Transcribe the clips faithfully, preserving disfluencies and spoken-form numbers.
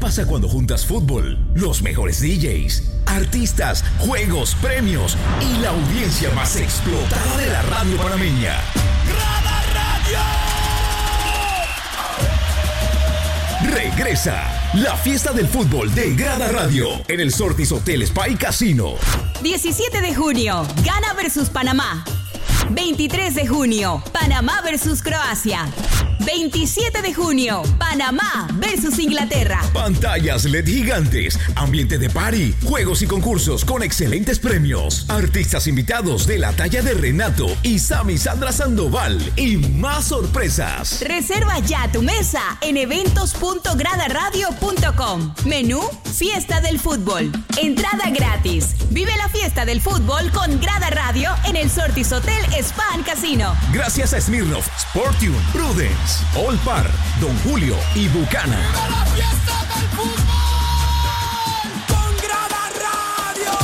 pasa cuando juntas fútbol, los mejores D Js, artistas, juegos, premios y la audiencia más explotada de la radio panameña? ¡Grada Radio! Regresa la fiesta del fútbol de Grada Radio en el Sortis Hotel Spa y Casino. diecisiete de junio, Ghana versus Panamá. veintitrés de junio, Panamá versus Croacia. veintisiete de junio, Panamá versus Inglaterra. Pantallas L E D gigantes, ambiente de party, juegos y concursos con excelentes premios, artistas invitados de la talla de Renato y Sammy Sandra Sandoval y más sorpresas. Reserva ya tu mesa en eventos punto grada radio punto com. Menú, fiesta del fútbol. Entrada gratis. Vive la fiesta del fútbol con Grada Radio en el Sortis Hotel Spa and Casino. Gracias a Smirnoff, Sportium, Prudence, All Par, Don Julio y Bucana. ¡Viva la fiesta del fútbol con Grada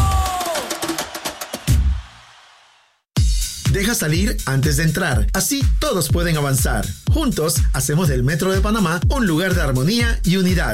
Radio! Deja salir antes de entrar, así todos pueden avanzar. Juntos hacemos del Metro de Panamá un lugar de armonía y unidad.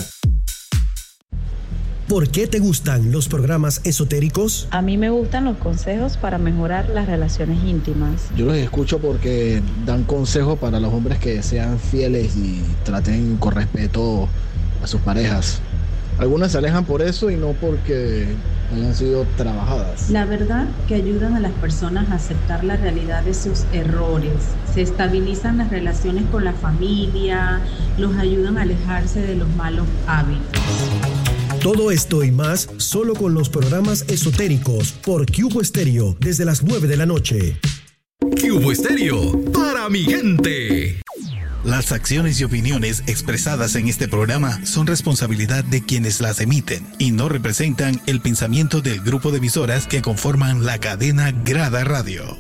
¿Por qué te gustan los programas esotéricos? A mí me gustan los consejos para mejorar las relaciones íntimas. Yo los escucho porque dan consejos para los hombres que sean fieles y traten con respeto a sus parejas. Algunas se alejan por eso y no porque hayan sido trabajadas. La verdad que ayudan a las personas a aceptar la realidad de sus errores. Se estabilizan las relaciones con la familia, los ayudan a alejarse de los malos hábitos. Todo esto y más solo con los programas esotéricos por Cubo Estéreo desde las nueve de la noche. Cubo Estéreo para mi gente. Las acciones y opiniones expresadas en este programa son responsabilidad de quienes las emiten y no representan el pensamiento del grupo de emisoras que conforman la cadena Grada Radio.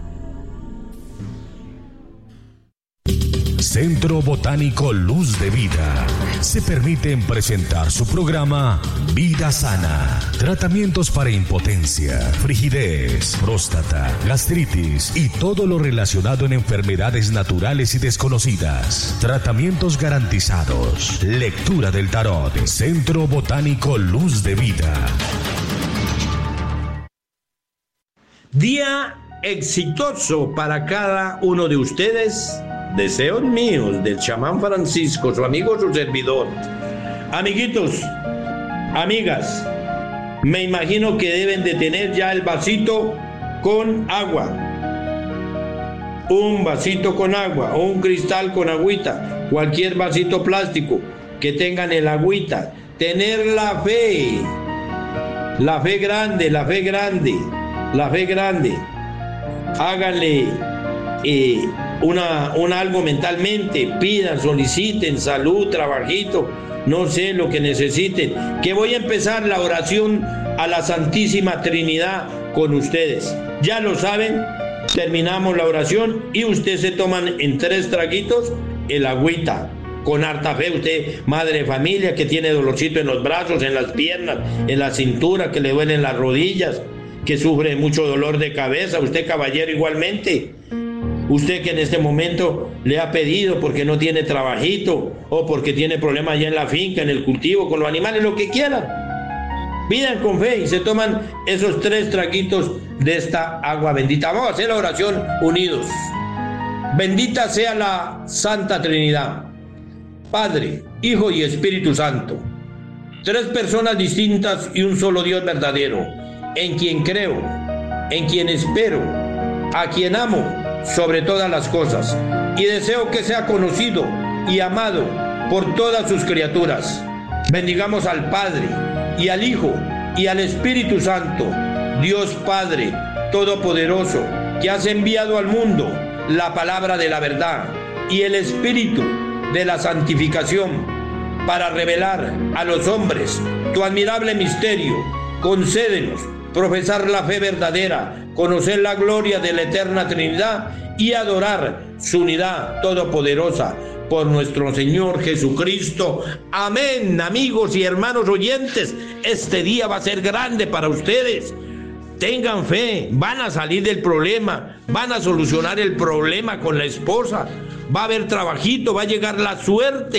Centro Botánico Luz de Vida. Se permiten presentar su programa Vida Sana. Tratamientos para impotencia, frigidez, próstata, gastritis y todo lo relacionado en enfermedades naturales y desconocidas. Tratamientos garantizados. Lectura del tarot. Centro Botánico Luz de Vida. Día exitoso para cada uno de ustedes. Deseos míos del chamán Francisco, su amigo, su servidor. Amiguitos, amigas, me imagino que deben de tener ya el vasito con agua. Un vasito con agua o un cristal con agüita, cualquier vasito plástico que tengan el agüita. Tener la fe, la fe grande, la fe grande, la fe grande. Háganle eh, Una, un algo mentalmente, pidan, soliciten salud, trabajito, no sé lo que necesiten, que voy a empezar la oración a la Santísima Trinidad con ustedes. Ya lo saben, terminamos la oración y ustedes se toman en tres traguitos el agüita, con harta fe. Usted, madre de familia, que tiene dolorcito en los brazos, en las piernas, en la cintura, que le duelen las rodillas, que sufre mucho dolor de cabeza, usted caballero igualmente. Usted que en este momento le ha pedido porque no tiene trabajito o porque tiene problemas allá en la finca, en el cultivo, con los animales, lo que quieran. Pidan con fe y se toman esos tres traguitos de esta agua bendita. Vamos a hacer la oración unidos. Bendita sea la Santa Trinidad, Padre, Hijo y Espíritu Santo. Tres personas distintas y un solo Dios verdadero, en quien creo, en quien espero, a quien amo sobre todas las cosas, y deseo que sea conocido y amado por todas sus criaturas. Bendigamos al Padre, y al Hijo, y al Espíritu Santo, Dios Padre Todopoderoso, que has enviado al mundo la palabra de la verdad y el Espíritu de la santificación para revelar a los hombres tu admirable misterio. Concédenos profesar la fe verdadera, conocer la gloria de la eterna Trinidad y adorar su unidad todopoderosa por nuestro Señor Jesucristo. Amén. Amigos y hermanos oyentes, este día va a ser grande para ustedes. Tengan fe, van a salir del problema, van a solucionar el problema con la esposa, va a haber trabajito, va a llegar la suerte.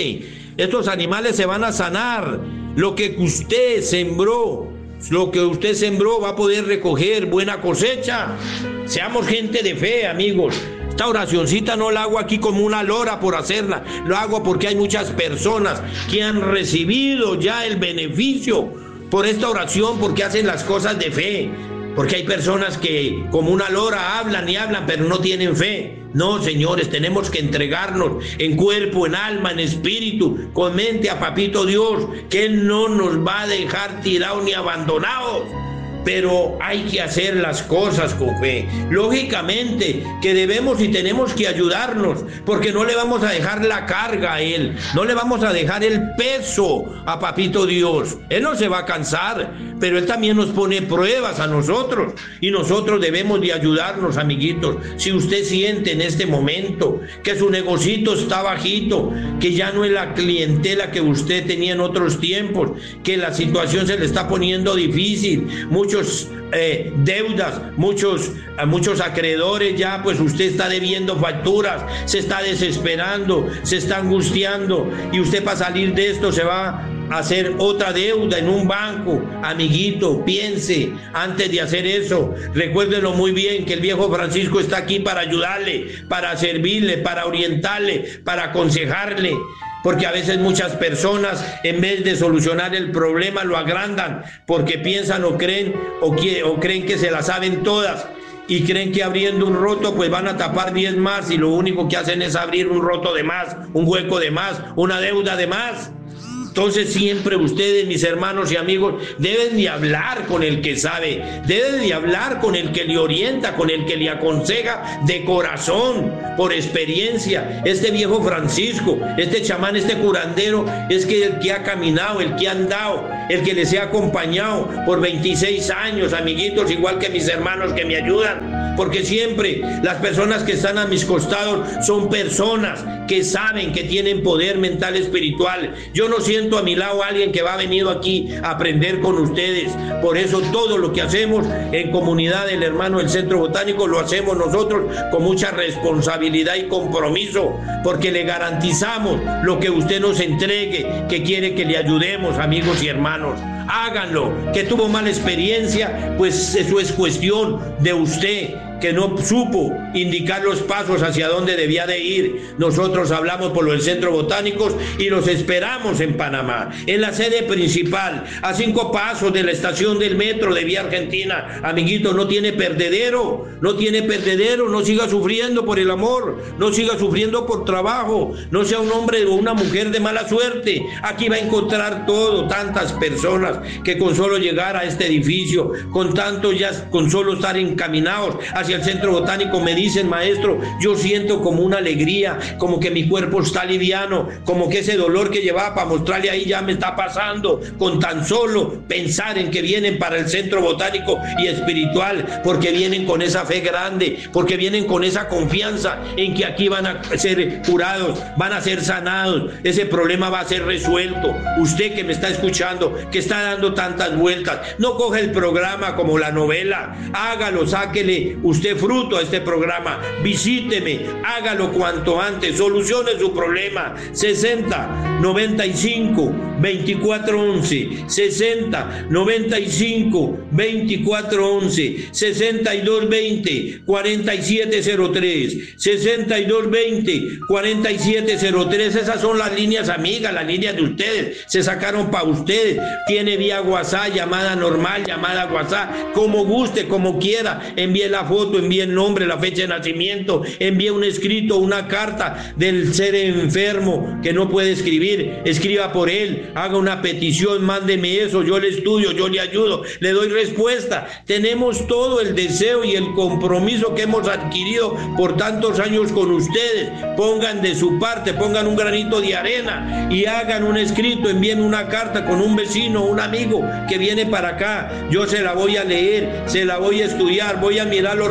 Estos animales se van a sanar. Lo que usted sembró, lo que usted sembró va a poder recoger buena cosecha. Seamos gente de fe, amigos. Esta oracioncita no la hago aquí como una lora por hacerla, lo hago porque hay muchas personas que han recibido ya el beneficio por esta oración, porque hacen las cosas de fe. Porque hay personas que como una lora hablan y hablan, pero no tienen fe. No, señores, tenemos que entregarnos en cuerpo, en alma, en espíritu, con mente a Papito Dios, que Él no nos va a dejar tirados ni abandonados. Pero hay que hacer las cosas con fe. Lógicamente que debemos y tenemos que ayudarnos, porque no le vamos a dejar la carga a Él, no le vamos a dejar el peso a Papito Dios. Él no se va a cansar, pero Él también nos pone pruebas a nosotros, y nosotros debemos de ayudarnos, amiguitos. Si usted siente en este momento que su negocito está bajito, que ya no es la clientela que usted tenía en otros tiempos, que la situación se le está poniendo difícil, muchos eh, deudas, muchos, muchos acreedores ya, pues usted está debiendo facturas, se está desesperando, se está angustiando, y usted para salir de esto se va a hacer otra deuda en un banco. Amiguito, piense antes de hacer eso. Recuérdenlo muy bien, que el viejo Francisco está aquí para ayudarle, para servirle, para orientarle, para aconsejarle. Porque a veces muchas personas, en vez de solucionar el problema, lo agrandan, porque piensan o creen o, que, o creen que se la saben todas, y creen que abriendo un roto pues van a tapar diez más, y lo único que hacen es abrir un roto de más, un hueco de más, una deuda de más. Entonces siempre ustedes, mis hermanos y amigos, deben de hablar con el que sabe, deben de hablar con el que le orienta, con el que le aconseja de corazón, por experiencia. Este viejo Francisco, este chamán, este curandero, es que el que ha caminado, el que ha andado, el que les ha acompañado por veintiséis años, amiguitos, igual que mis hermanos que me ayudan. Porque siempre las personas que están a mis costados son personas que saben que tienen poder mental espiritual. Yo no siento a mi lado a alguien que va venido aquí a aprender con ustedes. Por eso todo lo que hacemos en Comunidad del Hermano del Centro Botánico lo hacemos nosotros con mucha responsabilidad y compromiso, porque le garantizamos lo que usted nos entregue, que quiere que le ayudemos, amigos y hermanos. Háganlo. Que tuvo mala experiencia, pues eso es cuestión de usted, que no supo indicar los pasos hacia dónde debía de ir. Nosotros hablamos por los centros botánicos y los esperamos en Panamá, en la sede principal, a cinco pasos de la estación del metro de Vía Argentina. Amiguito, no tiene perdedero, no tiene perdedero, no siga sufriendo por el amor, no siga sufriendo por trabajo, no sea un hombre o una mujer de mala suerte. Aquí va a encontrar todo, tantas personas que con solo llegar a este edificio, con tanto ya, con solo estar encaminados hacia el centro botánico, me dicen: maestro, yo siento como una alegría, como que mi cuerpo está liviano, como que ese dolor que llevaba para mostrarle ahí ya me está pasando, con tan solo pensar en que vienen para el centro botánico y espiritual, porque vienen con esa fe grande, porque vienen con esa confianza en que aquí van a ser curados, van a ser sanados, ese problema va a ser resuelto. Usted que me está escuchando, que está dando tantas vueltas, no coge el programa como la novela, hágalo, sáquele usted fruto a este programa, visíteme, hágalo cuanto antes, solucione su problema. Sesenta noventa y cinco veinticuatro once, sesenta noventa y cinco veinticuatro once, sesenta y dos veinte cuarenta y siete cero tres, sesenta y dos veinte cuarenta y siete cero tres. Esas son las líneas amigas, las líneas de ustedes, se sacaron para ustedes. Tiene vía WhatsApp, llamada normal, llamada WhatsApp, como guste, como quiera. Envíe la foto, envíe el nombre, la fecha de nacimiento, envíe un escrito, una carta del ser enfermo que no puede escribir, escriba por él, haga una petición, mándeme eso, yo le estudio, yo le ayudo, le doy respuesta. Tenemos todo el deseo y el compromiso que hemos adquirido por tantos años con ustedes. Pongan de su parte, pongan un granito de arena y hagan un escrito, envíen una carta con un vecino, un amigo que viene para acá. Yo se la voy a leer, se la voy a estudiar, voy a mirar los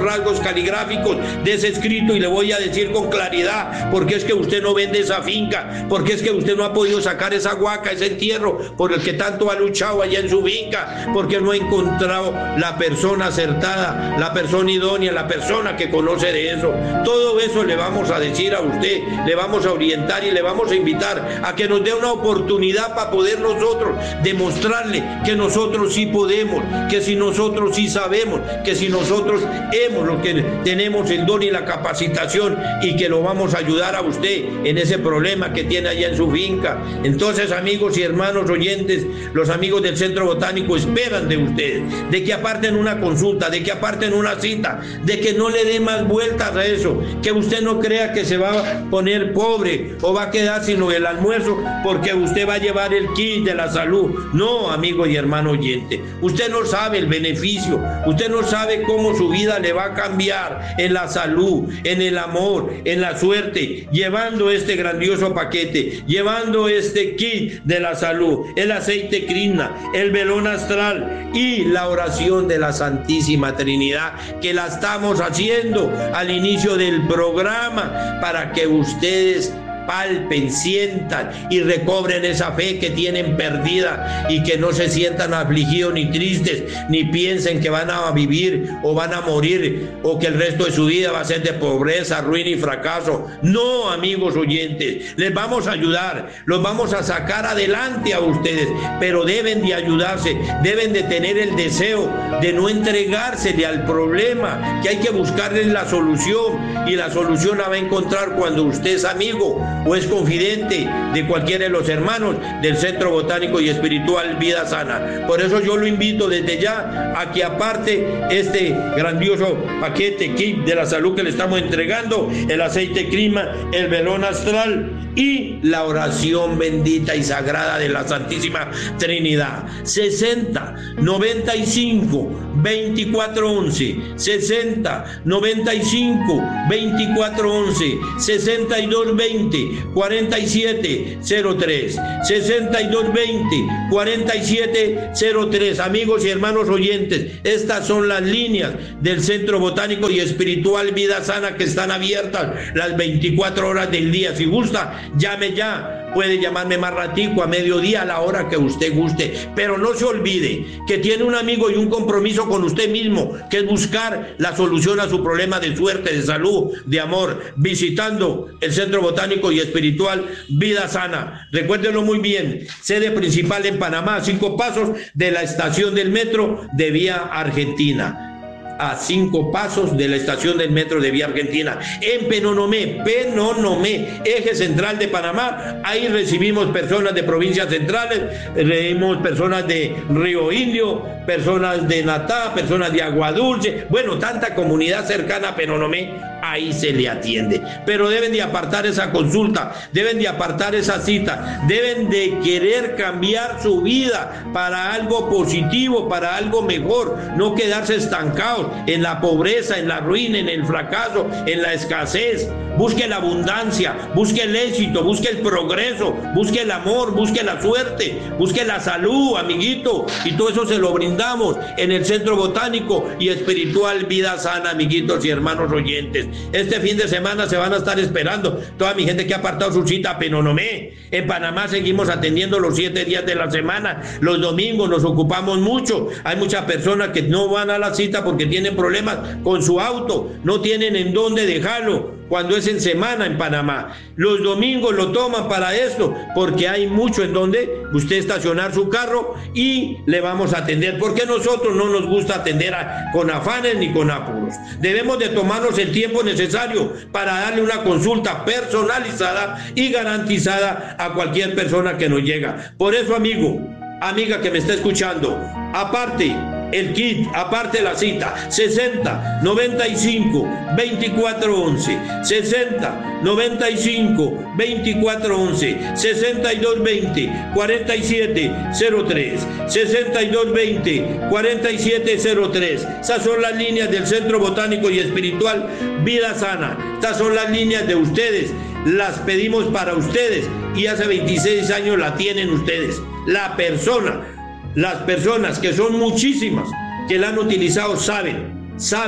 rasgos caligráficos de ese escrito y le voy a decir con claridad por qué es que usted no vende esa finca, por qué es que usted no ha podido sacar esa huaca, ese entierro por el que tanto ha luchado allá en su finca, porque no ha encontrado la persona acertada, la persona idónea, la persona que conoce de eso. Todo eso le vamos a decir a usted, le vamos a orientar y le vamos a invitar a que nos dé una oportunidad para poder nosotros demostrarle que nosotros sí podemos, que si nosotros sí sabemos, que si nosotros hemos lo que tenemos el don y la capacitación y que lo vamos a ayudar a usted en ese problema que tiene allá en su finca. Entonces, amigos y hermanos oyentes, los amigos del Centro Botánico esperan de ustedes, de que aparten una consulta, de que aparten una cita, de que no le dé más vueltas a eso, que usted no crea que se va a poner pobre o va a quedar sin el almuerzo porque usted va a llevar el kit de la salud. No, amigo y hermano oyente, usted no sabe el beneficio, usted no sabe cómo su vida le va a cambiar en la salud, en el amor, en la suerte, llevando este grandioso paquete, llevando este kit de la salud, el aceite Krishna, el velón astral y la oración de la Santísima Trinidad, que la estamos haciendo al inicio del programa para que ustedes palpen, sientan y recobren esa fe que tienen perdida y que no se sientan afligidos ni tristes, ni piensen que van a vivir o van a morir o que el resto de su vida va a ser de pobreza, ruina y fracaso. No, amigos oyentes, les vamos a ayudar, los vamos a sacar adelante a ustedes, pero deben de ayudarse, deben de tener el deseo de no entregársele al problema, que hay que buscarles la solución, y la solución la va a encontrar cuando usted es amigo o es confidente de cualquiera de los hermanos del Centro Botánico y Espiritual Vida Sana. Por eso yo lo invito desde ya a que aparte este grandioso paquete kit de la salud que le estamos entregando, el aceite Krishna, el velón astral y la oración bendita y sagrada de la Santísima Trinidad. sesenta noventa y cinco veinticuatro once, sesenta noventa y cinco veinticuatro once, sesenta y dos veinte cuarenta y siete cero tres, sesenta y dos veinte cuarenta y siete cero tres. Amigos y hermanos oyentes, estas son las líneas del Centro Botánico y Espiritual Vida Sana que están abiertas las veinticuatro horas del día. Si gusta, llame ya. Puede llamarme más ratico, a mediodía, a la hora que usted guste, pero no se olvide que tiene un amigo y un compromiso con usted mismo, que es buscar la solución a su problema de suerte, de salud, de amor, visitando el Centro Botánico y Espiritual Vida Sana. Recuérdenlo muy bien, sede principal en Panamá, a cinco pasos de la estación del metro de Vía Argentina. A cinco pasos de la estación del metro de Vía Argentina, en Penonomé, Penonomé, eje central de Panamá. Ahí recibimos personas de provincias centrales, recibimos personas de Río Indio, personas de Natá, personas de Agua Dulce, bueno, tanta comunidad cercana a Penonomé, ahí se le atiende. Pero deben de apartar esa consulta, deben de apartar esa cita, deben de querer cambiar su vida para algo positivo, para algo mejor, no quedarse estancados en la pobreza, en la ruina, en el fracaso, en la escasez. Busque la abundancia, busque el éxito, busque el progreso, busque el amor, busque la suerte, busque la salud, amiguito, y todo eso se lo brindamos en el Centro Botánico y Espiritual Vida Sana, amiguitos y hermanos oyentes. Este fin de semana se van a estar esperando toda mi gente que ha apartado su cita a Penonomé. En Panamá seguimos atendiendo los siete días de la semana. Los domingos nos ocupamos mucho. Hay muchas personas que no van a la cita porque tienen problemas con su auto, no tienen en dónde dejarlo cuando es en semana en Panamá. Los domingos lo toman para esto, porque hay mucho en donde usted estacionar su carro y le vamos a atender, porque nosotros no nos gusta atender a, con afanes ni con apuros. Debemos de tomarnos el tiempo necesario para darle una consulta personalizada y garantizada a cualquier persona que nos llega. Por eso, amigo, amiga que me está escuchando, aparte el kit, aparte la cita, sesenta noventa y cinco veinticuatro once, sesenta noventa y cinco veinticuatro once, sesenta y dos veinte cuarenta y siete cero tres, sesenta y dos veinte cuarenta y siete cero tres. Esas son las líneas del Centro Botánico y Espiritual Vida Sana. Estas son las líneas de ustedes. Las pedimos para ustedes y hace veintiséis años la tienen ustedes. La persona Las personas, que son muchísimas, que la han utilizado, saben, saben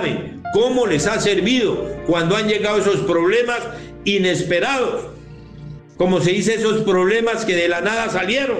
cómo les ha servido cuando han llegado esos problemas inesperados. Como se dice, esos problemas que de la nada salieron.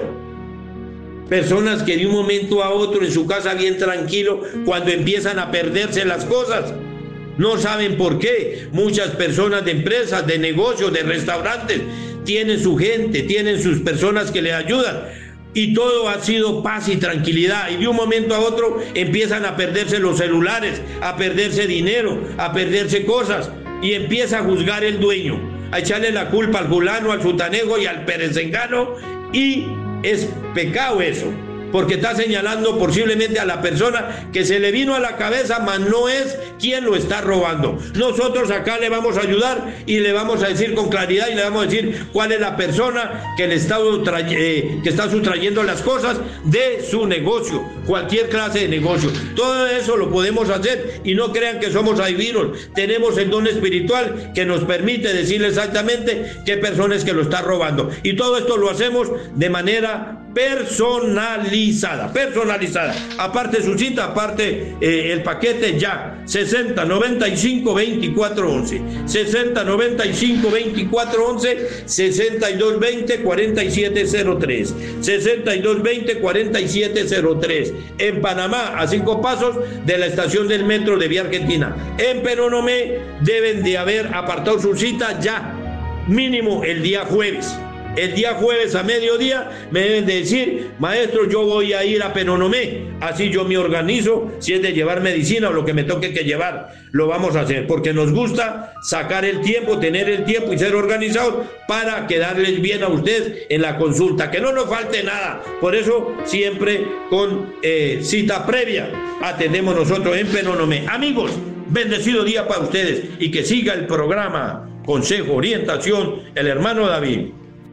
Personas que de un momento a otro en su casa bien tranquilo, cuando empiezan a perderse las cosas, no saben por qué. Muchas personas de empresas, de negocios, de restaurantes, tienen su gente, tienen sus personas que les ayudan. Y todo ha sido paz y tranquilidad. Y de un momento a otro empiezan a perderse los celulares, a perderse dinero, a perderse cosas. Y empieza a juzgar el dueño, a echarle la culpa al fulano, al sutanejo y al perezengano. Y es pecado eso, porque está señalando posiblemente a la persona que se le vino a la cabeza, mas no es quien lo está robando. Nosotros acá le vamos a ayudar y le vamos a decir con claridad y le vamos a decir cuál es la persona que le está, eh, que está sustrayendo las cosas de su negocio, cualquier clase de negocio. Todo eso lo podemos hacer y no crean que somos adivinos. Tenemos el don espiritual que nos permite decirle exactamente qué persona es que lo está robando. Y todo esto lo hacemos de manera personalizada, personalizada. Aparte su cita, aparte eh, el paquete ya, sesenta noventa y cinco veinticuatro once, sesenta noventa y cinco veinticuatro once, sesenta y dos veinte cuarenta y siete cero tres, sesenta y dos veinte cuarenta y siete cero tres. En Panamá, a cinco pasos de la estación del metro de Vía Argentina. En Penonomé deben de haber apartado su cita ya, mínimo el día jueves. El día jueves a mediodía me deben de decir, maestro, yo voy a ir a Penonomé, así yo me organizo, si es de llevar medicina o lo que me toque que llevar, lo vamos a hacer, porque nos gusta sacar el tiempo, tener el tiempo y ser organizados para quedarles bien a ustedes en la consulta, que no nos falte nada. Por eso siempre con eh, cita previa atendemos nosotros en Penonomé. Amigos, bendecido día para ustedes y que siga el programa Consejo, Orientación, el hermano David.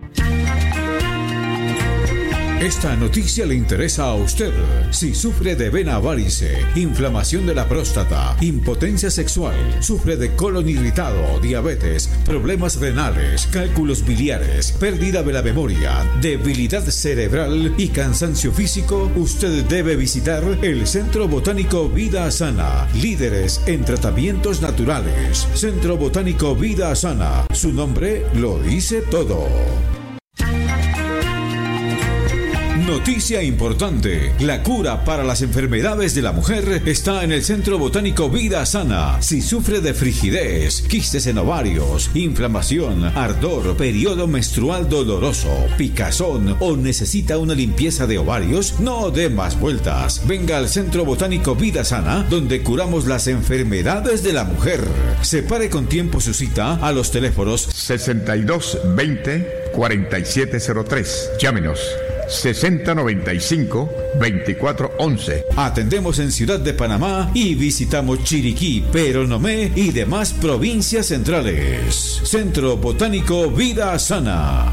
Esta noticia le interesa a usted. Si sufre de vena varice, inflamación de la próstata, impotencia sexual, sufre de colon irritado, diabetes, problemas renales, cálculos biliares, pérdida de la memoria, debilidad cerebral y cansancio físico, usted debe visitar el Centro Botánico Vida Sana, líderes en tratamientos naturales. Centro Botánico Vida Sana, su nombre lo dice todo. Noticia importante, la cura para las enfermedades de la mujer está en el Centro Botánico Vida Sana. Si sufre de frigidez, quistes en ovarios, inflamación, ardor, periodo menstrual doloroso, picazón o necesita una limpieza de ovarios, no dé más vueltas. Venga al Centro Botánico Vida Sana, donde curamos las enfermedades de la mujer. Separe con tiempo su cita a los teléfonos sesenta y dos veinte cuarenta y siete cero tres. Llámenos. sesenta noventa y cinco veinticuatro once. Atendemos en Ciudad de Panamá y visitamos Chiriquí, Penonomé y demás provincias centrales. Centro Botánico Vida Sana.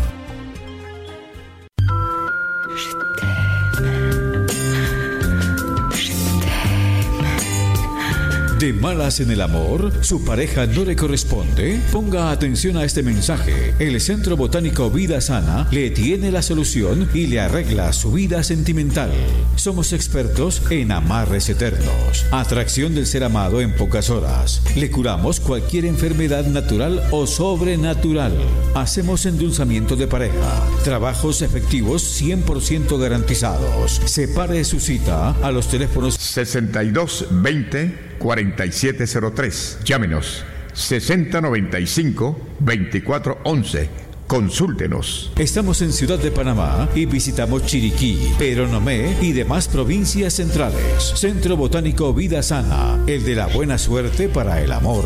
¿De malas en el amor? ¿Su pareja no le corresponde? Ponga atención a este mensaje. El Centro Botánico Vida Sana le tiene la solución y le arregla su vida sentimental. Somos expertos en amarres eternos, atracción del ser amado en pocas horas. Le curamos cualquier enfermedad natural o sobrenatural. Hacemos endulzamiento de pareja. Trabajos efectivos cien por ciento garantizados. Separe su cita a los teléfonos sesenta y dos veinte cuarenta y siete cero tres. Llámenos. sesenta noventa y cinco veinticuatro once. Consúltenos. Estamos en Ciudad de Panamá y visitamos Chiriquí, Penonomé y demás provincias centrales. Centro Botánico Vida Sana, el de la buena suerte para el amor.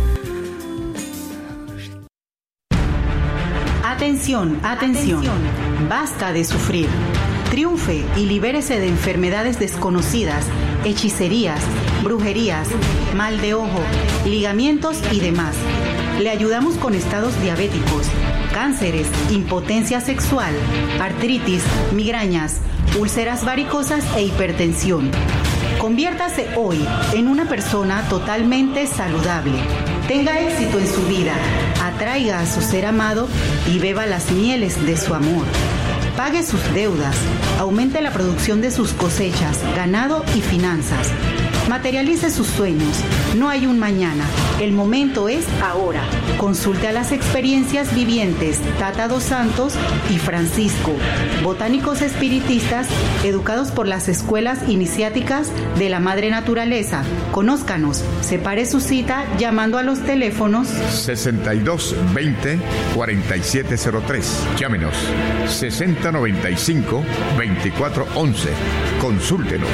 Atención, atención. Basta de sufrir. Triunfe y libérese de enfermedades desconocidas, hechicerías, brujerías, mal de ojo, ligamientos y demás. Le ayudamos con estados diabéticos, cánceres, impotencia sexual, artritis, migrañas, úlceras varicosas e hipertensión. Conviértase hoy en una persona totalmente saludable. Tenga éxito en su vida, atraiga a su ser amado y beba las mieles de su amor. Pague sus deudas, aumente la producción de sus cosechas, ganado y finanzas. Materialice sus sueños. No hay un mañana. El momento es ahora. Consulte a las experiencias vivientes Tata dos Santos y Francisco, botánicos espiritistas educados por las escuelas iniciáticas de la Madre Naturaleza. Conózcanos. Separe su cita llamando a los teléfonos sesenta y dos veinte cuarenta y siete cero tres. Llámenos sesenta noventa y cinco veinticuatro once. Consúltenos.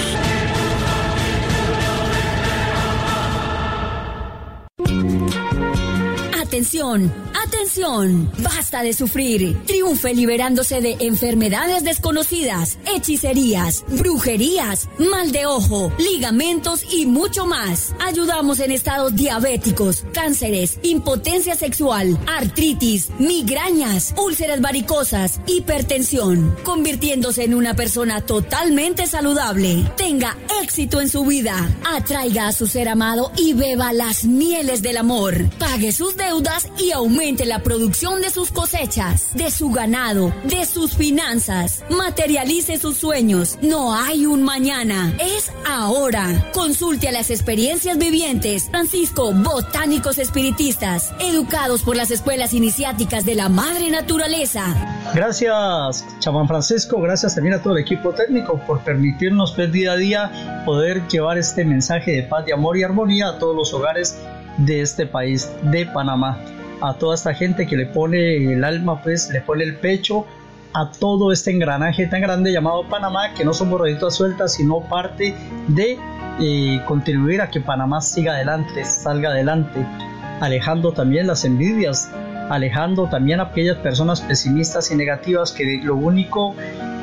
Atención, atención, basta de sufrir. Triunfe liberándose de enfermedades desconocidas, hechicerías, brujerías, mal de ojo, ligamentos y mucho más. Ayudamos en estados diabéticos, cánceres, impotencia sexual, artritis, migrañas, úlceras varicosas, hipertensión, convirtiéndose en una persona totalmente saludable. Tenga éxito en su vida. Atraiga a su ser amado y beba las mieles del amor. Pague sus deudas y aumente la producción de sus cosechas, de su ganado, de sus finanzas. Materialice sus sueños. No hay un mañana, es ahora. Consulte a las experiencias vivientes Francisco, botánicos espiritistas, educados por las escuelas iniciáticas de la Madre Naturaleza. Gracias, chamán Francisco, gracias también a todo el equipo técnico por permitirnos pues, día a día poder llevar este mensaje de paz, de amor y armonía a todos los hogares de este país, de Panamá. A toda esta gente que le pone el alma, pues le pone el pecho a todo este engranaje tan grande llamado Panamá, que no somos rueditas sueltas, sino parte de eh, contribuir a que Panamá siga adelante, salga adelante, alejando también las envidias, alejando también a aquellas personas pesimistas y negativas que lo único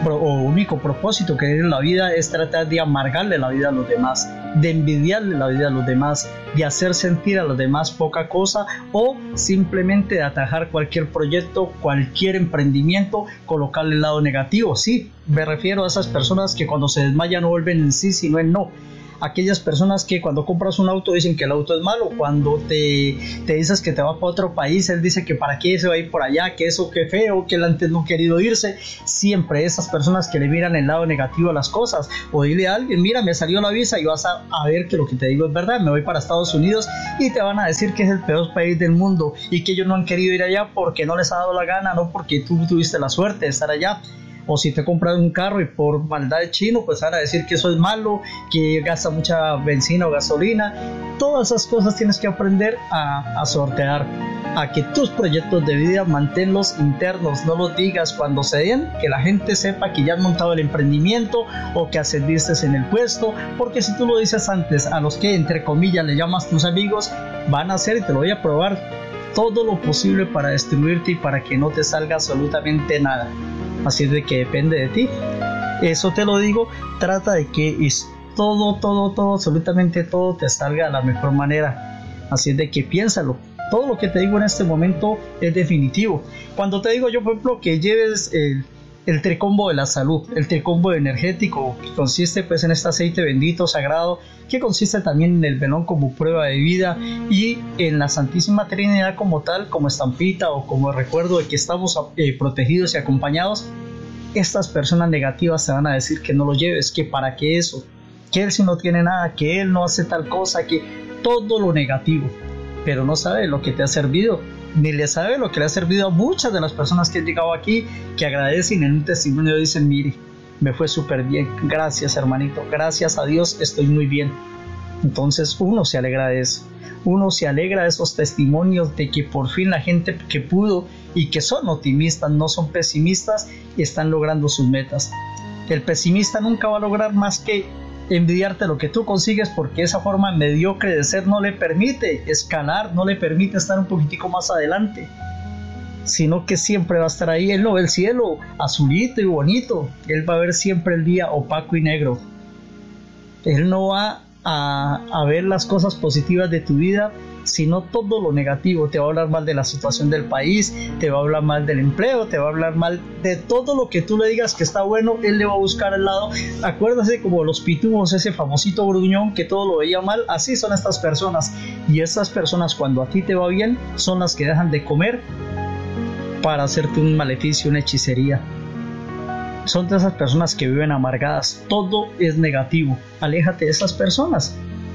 o único propósito que tienen en la vida es tratar de amargarle la vida a los demás, de envidiarle la vida a los demás, de hacer sentir a los demás poca cosa o simplemente de atajar cualquier proyecto, cualquier emprendimiento, colocarle el lado negativo. Sí, me refiero a esas personas que cuando se desmayan no vuelven en sí, sino en no. Aquellas personas que cuando compras un auto dicen que el auto es malo, cuando te, te dices que te va para otro país, él dice que para qué se va a ir por allá, que eso qué feo, que él antes no ha querido irse. Siempre esas personas que le miran el lado negativo a las cosas, o dile a alguien, mira, me salió la visa y vas a, a ver que lo que te digo es verdad, me voy para Estados Unidos y te van a decir que es el peor país del mundo y que ellos no han querido ir allá porque no les ha dado la gana, no porque tú tuviste la suerte de estar allá. O si te compras un carro y por maldad de chino, pues van a decir que eso es malo, que gasta mucha benzina o gasolina. Todas esas cosas tienes que aprender a, a sortear, a que tus proyectos de vida manténlos internos, no los digas cuando se den, que la gente sepa que ya has montado el emprendimiento o que ascendiste en el puesto, porque si tú lo dices antes, a los que entre comillas le llamas tus amigos, van a hacer, y te lo voy a probar, todo lo posible para destruirte y para que no te salga absolutamente nada. Así es de que depende de ti. Eso te lo digo, trata de que es todo, todo, todo, absolutamente todo te salga de la mejor manera. Así es de que piénsalo. Todo lo que te digo en este momento es definitivo. Cuando te digo yo, por ejemplo, que lleves el, el tricombo de la salud, el tricombo energético, que consiste pues en este aceite bendito, sagrado, que consiste también en el velón como prueba de vida y en la Santísima Trinidad como tal, como estampita o como recuerdo de que estamos eh, protegidos y acompañados. Estas personas negativas te van a decir que no lo lleves, que para qué eso, que él si no tiene nada, que él no hace tal cosa, que todo lo negativo, pero no sabe lo que te ha servido, ni le sabe lo que le ha servido a muchas de las personas que han llegado aquí, que agradecen en un testimonio, dicen, mire, me fue súper bien, gracias hermanito, gracias a Dios estoy muy bien. Entonces uno se alegra de eso, uno se alegra de esos testimonios de que por fin la gente que pudo y que son optimistas, no son pesimistas, están logrando sus metas. El pesimista nunca va a lograr más que envidiarte lo que tú consigues, porque esa forma mediocre de ser no le permite escalar, no le permite estar un poquitico más adelante, sino que siempre va a estar ahí. Él no ve el cielo azulito y bonito, él va a ver siempre el día opaco y negro. Él no va a, a ver las cosas positivas de tu vida, sino todo lo negativo. Te va a hablar mal de la situación del país, te va a hablar mal del empleo, te va a hablar mal de todo lo que tú le digas que está bueno. Él le va a buscar al lado. Acuérdate como los pitubos, ese famosito gruñón que todo lo veía mal. Así son estas personas, y estas personas cuando a ti te va bien son las que dejan de comer para hacerte un maleficio, una hechicería. Son de esas personas que viven amargadas, todo es negativo. Aléjate de esas personas.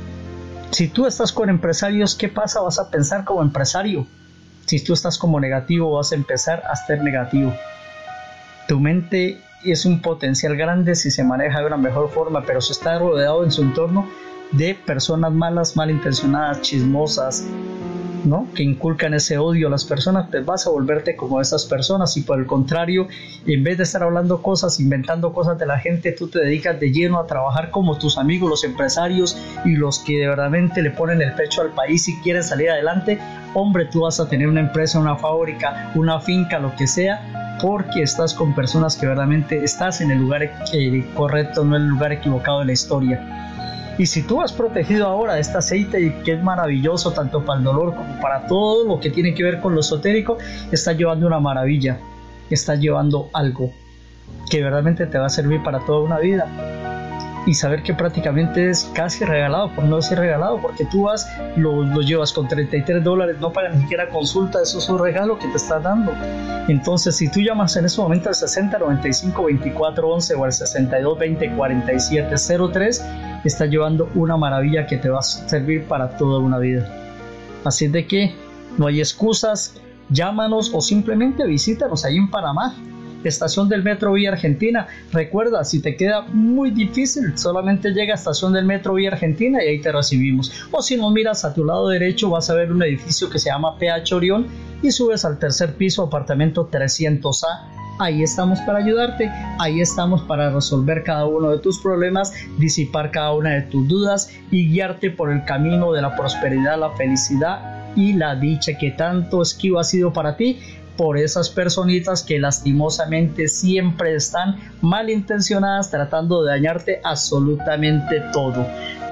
Si tú estás con empresarios, ¿qué pasa? Vas a pensar como empresario. Si tú estás como negativo, vas a empezar a ser negativo. Tu mente es un potencial grande si se maneja de una mejor forma, pero si está rodeado en su entorno de personas malas, malintencionadas, chismosas, ¿no?, que inculcan ese odio a las personas, pues vas a volverte como esas personas. Y por el contrario, en vez de estar hablando cosas, inventando cosas de la gente, tú te dedicas de lleno a trabajar como tus amigos, los empresarios y los que de verdad le ponen el pecho al país y quieren salir adelante. Hombre, tú vas a tener una empresa, una fábrica, una finca, lo que sea, porque estás con personas que verdaderamente estás en el lugar eh, correcto, no en el lugar equivocado de la historia. Y si tú has protegido ahora este aceite, que es maravilloso tanto para el dolor como para todo lo que tiene que ver con lo esotérico, estás llevando una maravilla, estás llevando algo que verdaderamente te va a servir para toda una vida. Y saber que prácticamente es casi regalado, por no decir regalado, porque tú vas, lo, lo llevas con treinta y tres dólares, no pagas ni siquiera consulta, eso es un regalo que te está dando. Entonces, si tú llamas en ese momento al sesenta noventa y cinco veinticuatro once o al sesenta y dos veinte cuarenta y siete cero tres, estás llevando una maravilla que te va a servir para toda una vida. Así de que no hay excusas, llámanos o simplemente visítanos ahí en Panamá, estación del Metro Vía Argentina. Recuerda, si te queda muy difícil, solamente llega a estación del Metro Vía Argentina y ahí te recibimos. O si no miras a tu lado derecho, vas a ver un edificio que se llama P H Orión y subes al tercer piso, apartamento trescientos A. Ahí estamos para ayudarte, ahí estamos para resolver cada uno de tus problemas, disipar cada una de tus dudas y guiarte por el camino de la prosperidad, la felicidad y la dicha que tanto esquivo ha sido para ti por esas personitas que lastimosamente siempre están malintencionadas tratando de dañarte absolutamente todo.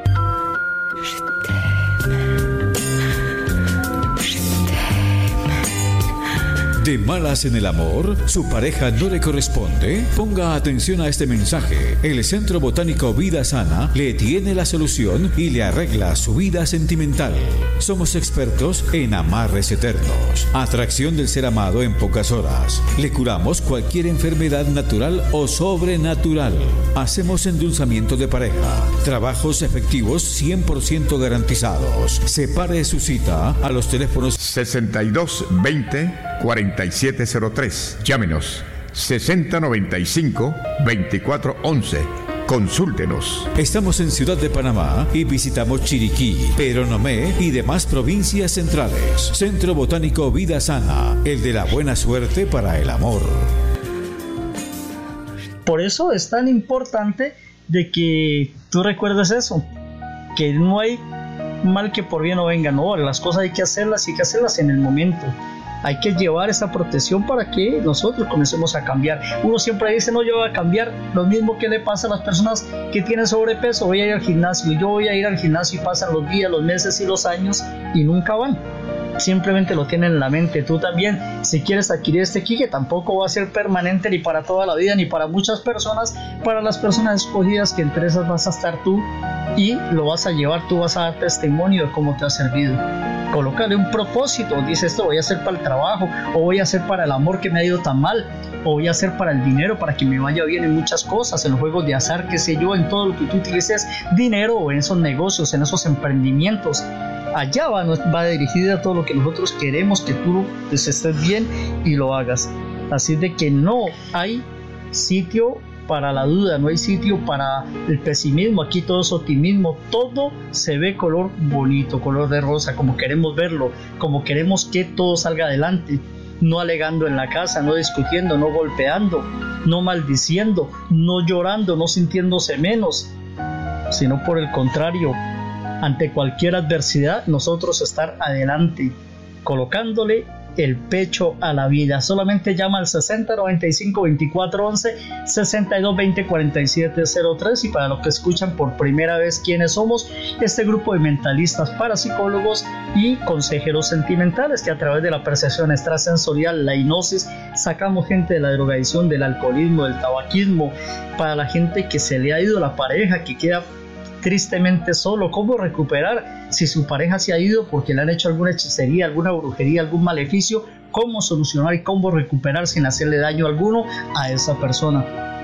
¿De malas en el amor? ¿Su pareja no le corresponde? Ponga atención a este mensaje. El Centro Botánico Vida Sana le tiene la solución y le arregla su vida sentimental. Somos expertos en amarres eternos, atracción del ser amado en pocas horas. Le curamos cualquier enfermedad natural o sobrenatural. Hacemos endulzamiento de pareja. Trabajos efectivos cien por ciento garantizados. Separe su cita a los teléfonos sesenta y dos veinte cuarenta y siete cero tres. Llámenos sesenta noventa y cinco veinticuatro once. Consúltenos. Estamos en Ciudad de Panamá y visitamos Chiriquí, Peronomé y demás provincias centrales. Centro Botánico Vida Sana, el de la buena suerte para el amor. Por eso es tan importante de que tú recuerdes eso, que no hay mal que por bien no venga, no, las cosas hay que hacerlas y hay que hacerlas en el momento. Hay que llevar esa protección para que nosotros comencemos a cambiar. Uno siempre dice, no, yo voy a cambiar. Lo mismo que le pasa a las personas que tienen sobrepeso. Voy a ir al gimnasio, yo voy a ir al gimnasio y pasan los días, los meses y los años y nunca van. Simplemente lo tienen en la mente. Tú también, si quieres adquirir este kit, que tampoco va a ser permanente ni para toda la vida ni para muchas personas, para las personas escogidas, que entre esas vas a estar tú y lo vas a llevar, tú vas a dar testimonio de cómo te ha servido. Colócale un propósito, dice, esto voy a hacer para el trabajo, o voy a hacer para el amor que me ha ido tan mal, o voy a hacer para el dinero, para que me vaya bien en muchas cosas, en los juegos de azar, qué sé yo, en todo lo que tú utilices dinero, o en esos negocios, en esos emprendimientos. Allá va, va dirigida a todo lo que nosotros queremos que tú pues, estés bien y lo hagas. Así de que no hay sitio para la duda, no hay sitio para el pesimismo. Aquí todo es optimismo, todo se ve color bonito, color de rosa, como queremos verlo, como queremos que todo salga adelante. No alegando en la casa, no discutiendo, no golpeando, no maldiciendo, no llorando, no sintiéndose menos, sino por el contrario, ante cualquier adversidad, nosotros estar adelante, colocándole el pecho a la vida. Solamente llama al sesenta noventa y cinco veinticuatro once, sesenta y dos veinte cuarenta y siete cero tres. Y para los que escuchan por primera vez quiénes somos, este grupo de mentalistas, parapsicólogos y consejeros sentimentales que a través de la percepción extrasensorial, la hipnosis, sacamos gente de la drogadicción, del alcoholismo, del tabaquismo, para la gente que se le ha ido la pareja, que queda tristemente solo. ¿Cómo recuperar si su pareja se ha ido porque le han hecho alguna hechicería, alguna brujería, algún maleficio? ¿Cómo solucionar y cómo recuperar sin hacerle daño alguno a esa persona?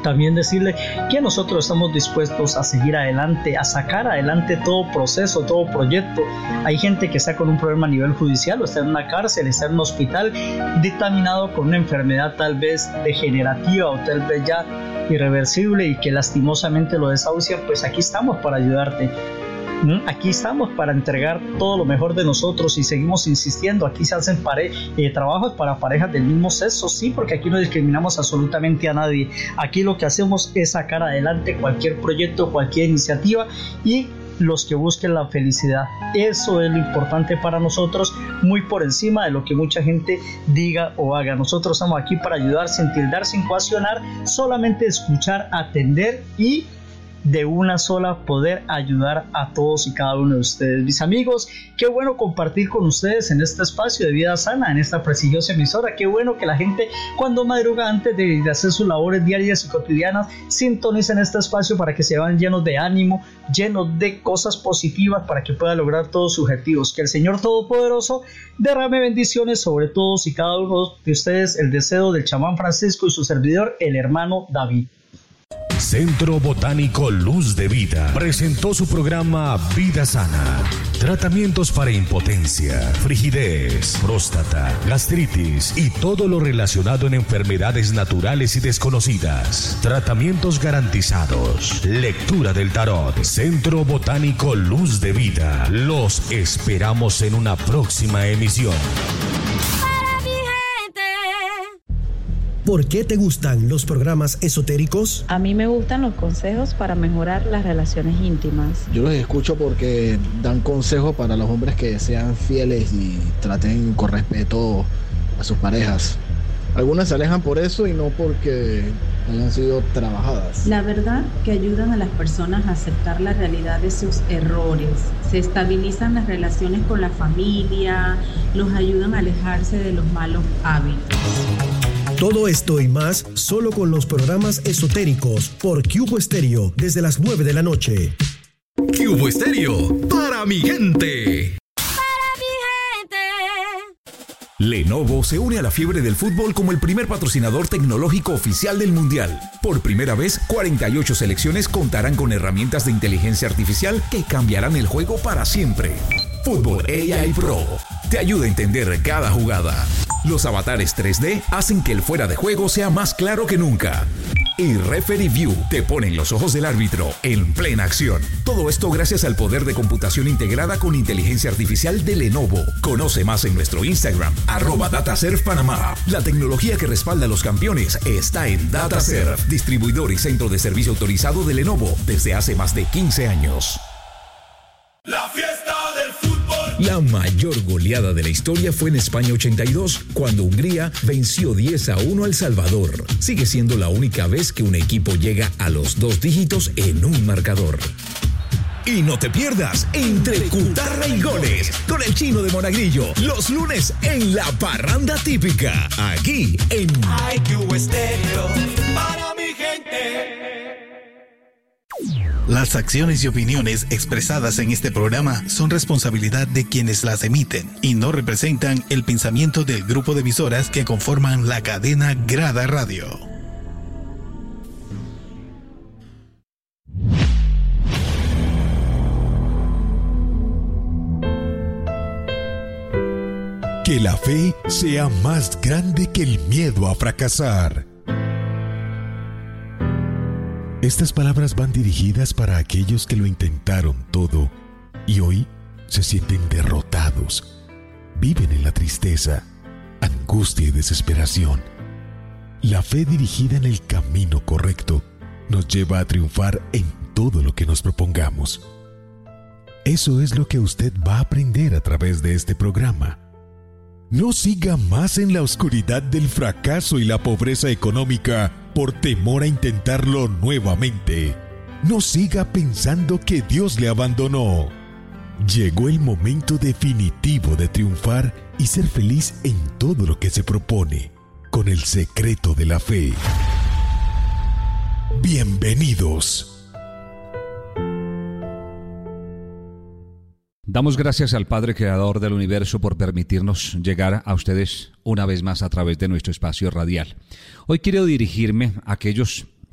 también decirle que nosotros estamos dispuestos a seguir adelante, a sacar adelante todo proceso, todo proyecto. Hay gente que está con un problema a nivel judicial o está en una cárcel, está en un hospital dictaminado con una enfermedad tal vez degenerativa o tal vez ya irreversible y que lastimosamente lo desahucian. Pues aquí estamos para ayudarte. Aquí estamos para entregar todo lo mejor de nosotros y seguimos insistiendo. Aquí se hacen pare- eh, trabajos para parejas del mismo sexo, sí, porque aquí no discriminamos absolutamente a nadie. Aquí lo que hacemos es sacar adelante cualquier proyecto, cualquier iniciativa y los que busquen la felicidad. Eso es lo importante para nosotros, muy por encima de lo que mucha gente diga o haga. Nosotros estamos aquí para ayudar sin tildar, sin coaccionar, solamente escuchar, atender y de una sola poder ayudar a todos y cada uno de ustedes. Mis amigos, qué bueno compartir con ustedes en este espacio de Vida Sana, en esta prestigiosa emisora. Qué bueno que la gente cuando madruga antes de, de hacer sus labores diarias y cotidianas sintonicen este espacio para que se vayan llenos de ánimo, llenos de cosas positivas para que puedan lograr todos sus objetivos. Que el Señor Todopoderoso derrame bendiciones sobre todos y cada uno de ustedes. El deseo del chamán Francisco y su servidor, el hermano David. Centro Botánico Luz de Vida presentó su programa Vida Sana. Tratamientos para impotencia, frigidez, próstata, gastritis y todo lo relacionado en enfermedades naturales y desconocidas. Tratamientos garantizados. Lectura del tarot. Centro Botánico Luz de Vida. Los esperamos en una próxima emisión. ¿Por qué te gustan los programas esotéricos? A mí me gustan los consejos para mejorar las relaciones íntimas. Yo los escucho porque dan consejos para los hombres que sean fieles y traten con respeto a sus parejas. Algunas se alejan por eso y no porque hayan sido trabajadas. La verdad que ayudan a las personas a aceptar la realidad de sus errores. Se estabilizan las relaciones con la familia, los ayudan a alejarse de los malos hábitos. Todo esto y más solo con los programas esotéricos por Cubo Estéreo desde las nueve de la noche. Cubo Estéreo, para mi gente. Lenovo se une a la fiebre del fútbol como el primer patrocinador tecnológico oficial del Mundial. Por primera vez, cuarenta y ocho selecciones contarán con herramientas de inteligencia artificial que cambiarán el juego para siempre. Fútbol A I Pro te ayuda a entender cada jugada. Los avatares tres D hacen que el fuera de juego sea más claro que nunca. Y Referee View te ponen los ojos del árbitro en plena acción. Todo esto gracias al poder de computación integrada con inteligencia artificial de Lenovo. Conoce más en nuestro Instagram, arroba DataServe Panamá. La tecnología que respalda a los campeones está en DataServe, distribuidor y centro de servicio autorizado de Lenovo desde hace más de quince años. La fiesta del fútbol. La mayor goleada de la historia fue en España ochenta y dos, cuando Hungría venció diez a uno a El Salvador. Sigue siendo la única vez que un equipo llega a los dos dígitos en un marcador. Y no te pierdas Entre Cutarra y Goles con el Chino de Monagrillo los lunes en La Parranda Típica, aquí en Cubo Estéreo, para mi gente. Las acciones y opiniones expresadas en este programa son responsabilidad de quienes las emiten y no representan el pensamiento del grupo de emisoras que conforman la cadena Grada Radio. Que la fe sea más grande que el miedo a fracasar. Estas palabras van dirigidas para aquellos que lo intentaron todo y hoy se sienten derrotados. Viven en la tristeza, angustia y desesperación. La fe dirigida en el camino correcto nos lleva a triunfar en todo lo que nos propongamos. Eso es lo que usted va a aprender a través de este programa. No siga más en la oscuridad del fracaso y la pobreza económica por temor a intentarlo nuevamente. No siga pensando que Dios le abandonó. Llegó el momento definitivo de triunfar y ser feliz en todo lo que se propone, con el secreto de la fe. Bienvenidos. Damos gracias al Padre Creador del Universo por permitirnos llegar a ustedes una vez más a través de nuestro espacio radial. Hoy quiero dirigirme a aquellos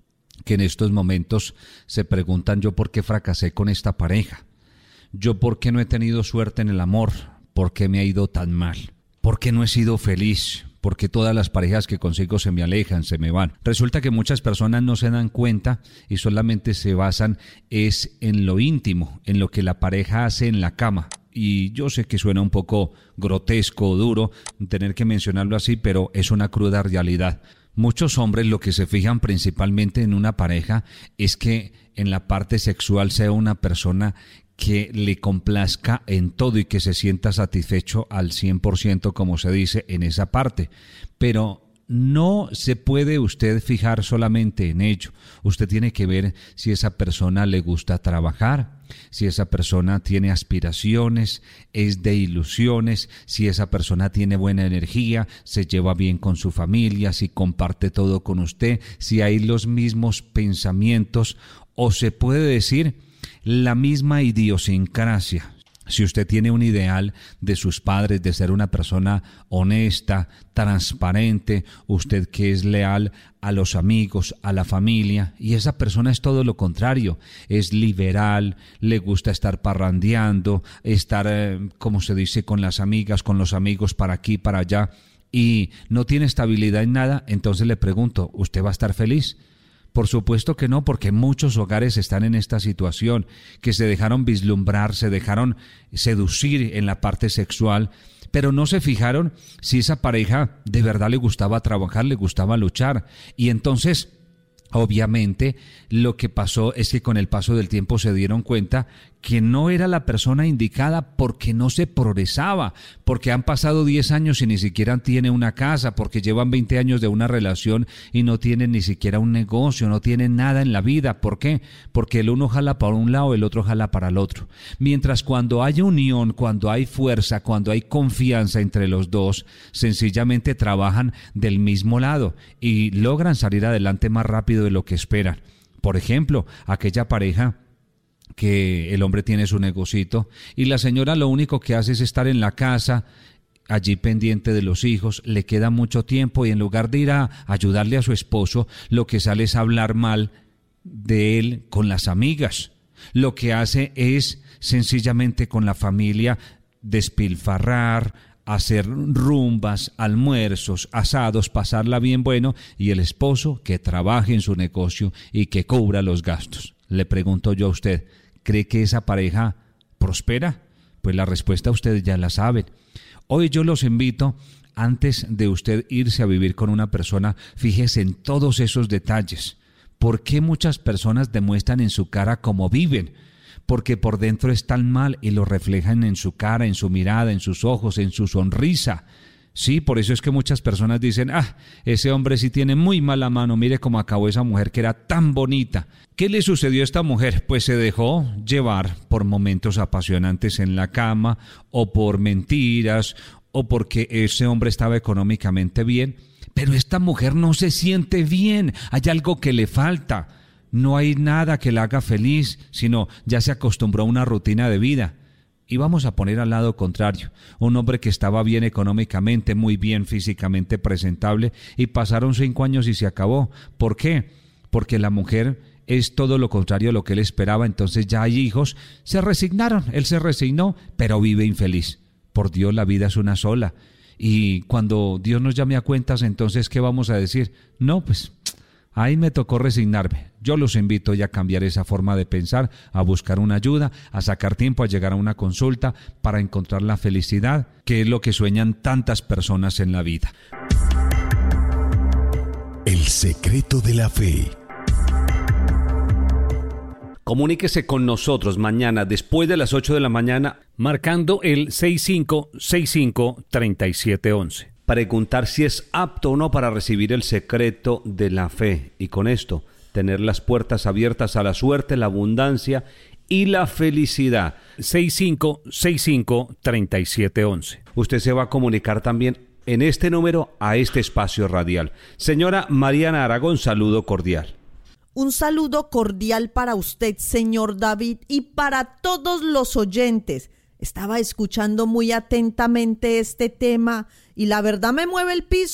que en estos momentos se preguntan: yo por qué fracasé con esta pareja, yo por qué no he tenido suerte en el amor, por qué me ha ido tan mal, por qué no he sido feliz, por qué todas las parejas que consigo se me alejan, se me van. Resulta que muchas personas no se dan cuenta y solamente se basan es en lo íntimo, en lo que la pareja hace en la cama. Y yo sé que suena un poco grotesco o duro tener que mencionarlo así, pero es una cruda realidad. Muchos hombres lo que se fijan principalmente en una pareja es que en la parte sexual sea una persona que le complazca en todo y que se sienta satisfecho al cien por ciento, como se dice, en esa parte. Pero no se puede usted fijar solamente en ello. Usted tiene que ver si esa persona le gusta trabajar, si esa persona tiene aspiraciones, es de ilusiones, si esa persona tiene buena energía, se lleva bien con su familia, si comparte todo con usted, si hay los mismos pensamientos, o se puede decir la misma idiosincrasia. Si usted tiene un ideal de sus padres de ser una persona honesta, transparente, usted que es leal a los amigos, a la familia, y esa persona es todo lo contrario, es liberal, le gusta estar parrandeando, estar, eh, como se dice, con las amigas, con los amigos para aquí, para allá, y no tiene estabilidad en nada, entonces le pregunto, ¿usted va a estar feliz? Por supuesto que no, porque muchos hogares están en esta situación, que se dejaron vislumbrar, se dejaron seducir en la parte sexual, pero no se fijaron si esa pareja de verdad le gustaba trabajar, le gustaba luchar. Y entonces, obviamente, lo que pasó es que con el paso del tiempo se dieron cuenta que no era la persona indicada porque no se progresaba, porque han pasado diez años y ni siquiera tiene una casa, porque llevan veinte años de una relación y no tienen ni siquiera un negocio, no tienen nada en la vida. ¿Por qué? Porque el uno jala para un lado, el otro jala para el otro. Mientras cuando hay unión, cuando hay fuerza, cuando hay confianza entre los dos, sencillamente trabajan del mismo lado y logran salir adelante más rápido de lo que esperan. Por ejemplo, aquella pareja que el hombre tiene su negocito y la señora lo único que hace es estar en la casa, allí pendiente de los hijos, le queda mucho tiempo y en lugar de ir a ayudarle a su esposo, lo que sale es hablar mal de él con las amigas. Lo que hace es sencillamente con la familia despilfarrar, hacer rumbas, almuerzos, asados, pasarla bien bueno, y el esposo que trabaje en su negocio y que cubra los gastos. Le pregunto yo a usted, ¿cree que esa pareja prospera? Pues la respuesta ustedes ya la saben. Hoy yo los invito, antes de usted irse a vivir con una persona, fíjese en todos esos detalles. ¿Por qué muchas personas demuestran en su cara cómo viven? Porque por dentro están mal y lo reflejan en su cara, en su mirada, en sus ojos, en su sonrisa. Sí, por eso es que muchas personas dicen, ah, ese hombre sí tiene muy mala mano, mire cómo acabó esa mujer que era tan bonita. ¿Qué le sucedió a esta mujer? Pues se dejó llevar por momentos apasionantes en la cama, o por mentiras, o porque ese hombre estaba económicamente bien. Pero esta mujer no se siente bien, hay algo que le falta. No hay nada que la haga feliz, sino ya se acostumbró a una rutina de vida. Y vamos a poner al lado contrario, un hombre que estaba bien económicamente, muy bien físicamente presentable, y pasaron cinco años y se acabó. ¿Por qué? Porque la mujer es todo lo contrario a lo que él esperaba, entonces ya hay hijos, se resignaron, él se resignó, pero vive infeliz. Por Dios, la vida es una sola. Y cuando Dios nos llame a cuentas, entonces, ¿qué vamos a decir? No, pues ahí me tocó resignarme. Yo los invito ya a cambiar esa forma de pensar, a buscar una ayuda, a sacar tiempo, a llegar a una consulta para encontrar la felicidad, que es lo que sueñan tantas personas en la vida. El secreto de la fe. Comuníquese con nosotros mañana después de las ocho de la mañana marcando el seis cinco seis cinco, tres siete uno uno. Preguntar si es apto o no para recibir el secreto de la fe, y con esto tener las puertas abiertas a la suerte, la abundancia y la felicidad. seis cinco seis cinco, tres siete uno uno. Usted se va a comunicar también en este número a este espacio radial. Señora Mariana Aragón, saludo cordial. Un saludo cordial para usted, señor David, y para todos los oyentes. Estaba escuchando muy atentamente este tema y la verdad me mueve el piso,